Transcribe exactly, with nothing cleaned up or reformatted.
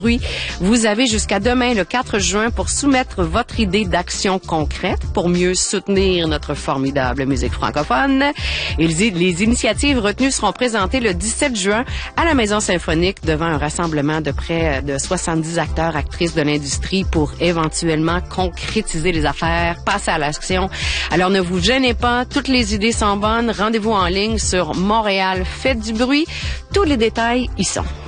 Oui, vous avez jusqu'à demain, le quatre juin, pour soumettre votre idée d'action concrète pour mieux soutenir notre formidable musique francophone. Et les, les initiatives retenues seront présentées le dix-sept juin à la Maison symphonique devant un rassemblement de près de soixante-dix acteurs, actrices de l'industrie pour éventuellement concrétiser les affaires, passer à l'action. Alors ne vous gênez pas, toutes les idées sont bonnes. Rendez-vous en ligne sur Montréal Faites du bruit. Tous les détails y sont.